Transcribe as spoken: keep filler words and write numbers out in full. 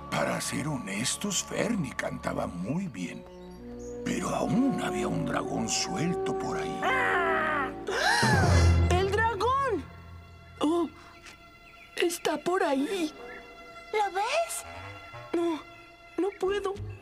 Para ser honestos, Fernie cantaba muy bien. Pero aún había un dragón suelto por ahí. ¡El dragón! ¡Oh! Está por ahí. ¿Lo ves? No, no puedo.